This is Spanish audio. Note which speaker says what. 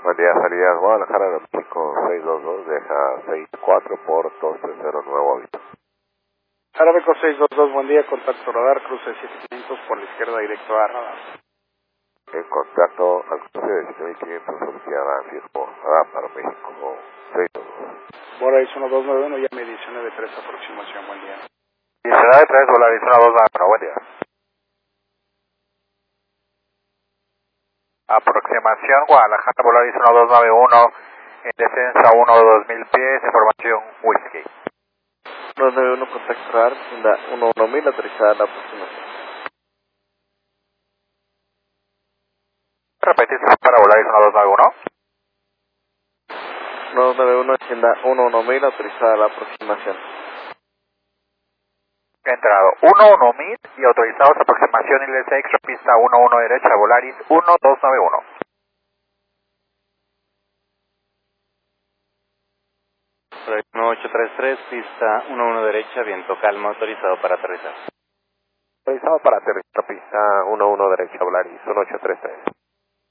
Speaker 1: Buen día, salida Guadalajara, aeropuerto 622, deja 64 por 230 Nuevo Hábito.
Speaker 2: Aeropuerto 622, buen día, contacto radar, cruce 7500 por la izquierda directo a radar.
Speaker 1: En contacto al cruce de 7500, oficiada fijo, para México 622.
Speaker 2: Volaris 1291, ya me 19.3, aproximación, buen día.
Speaker 1: 19.3, Volaris 1291, buen día. Aproximación Guadalajara, Volaris 1291, en descenso a 1 de 2000 pies, información Whiskey.
Speaker 3: 291, contacto radar, 11000, autorizada la aproximación.
Speaker 1: Repetir para Volaris 1291.
Speaker 3: 291, Hacienda 11000, autorizada la aproximación.
Speaker 1: Entrado 11000 y autorizados aproximación ILS extra pista 11 derecha, Volaris 1291.
Speaker 4: 1833, pista 11 derecha, viento calma, autorizado para aterrizar.
Speaker 1: Autorizado para aterrizar pista 11 derecha, Volaris 1833.